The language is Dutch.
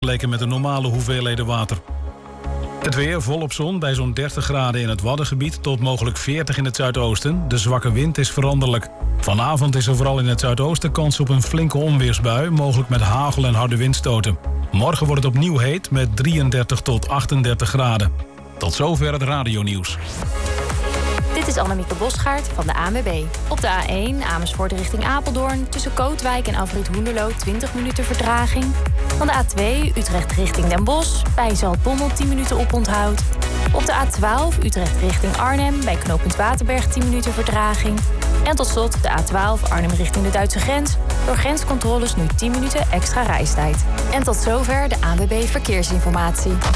vergeleken met de normale hoeveelheden water. Het weer volop zon bij zo'n 30 graden in het Waddengebied tot mogelijk 40 in het zuidoosten. De zwakke wind is veranderlijk. Vanavond is er vooral in het zuidoosten kans op een flinke onweersbui, mogelijk met hagel en harde windstoten. Morgen wordt het opnieuw heet met 33 tot 38 graden. Tot zover het radionieuws. Dit is Annemieke Bosgaard van de ANWB. Op de A1 Amersfoort richting Apeldoorn tussen Kootwijk en Afrit Hoenderloo 20 minuten vertraging. Van de A2 Utrecht richting Den Bosch bij Zaltbommel 10 minuten oponthoud. Op de A12 Utrecht richting Arnhem bij knooppunt Waterberg 10 minuten vertraging. En tot slot de A12 Arnhem richting de Duitse grens. Door grenscontroles nu 10 minuten extra reistijd. En tot zover de ANWB Verkeersinformatie.